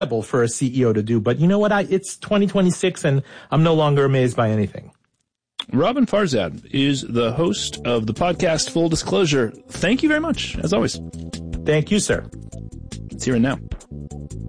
for a CEO to do. But you know what? It's 2026 and I'm no longer amazed by anything. Robin Farzad is the host of the podcast Full Disclosure. Thank you very much, as always. Thank you, sir. It's here and now.